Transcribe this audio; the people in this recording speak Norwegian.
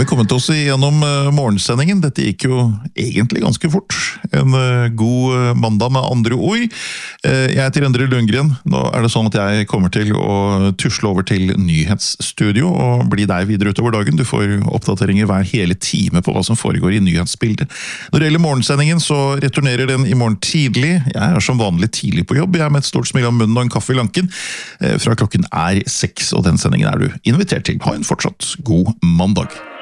Da har vi kommet oss igjennom morgensendingen. Dette gikk jo egentlig ganske fort. En god mandag med andre ord. Jeg heter Endre Lundgren. Nå er det sånn at jeg kommer til å tusle over til nyhetsstudio og bli der videre utover dagen. Du får oppdateringer hver hele time på hva som foregår i nyhetsbildet. Når det gjelder morgensendingen, så returnerer den i morgen tidlig. Jeg er som vanlig tidlig på jobb. Jeg er med et stort smil om munnen og en kaffe i lanken. Fra klokken er 6, og den sendingen er du invitert til. Ha en fortsatt god mandag.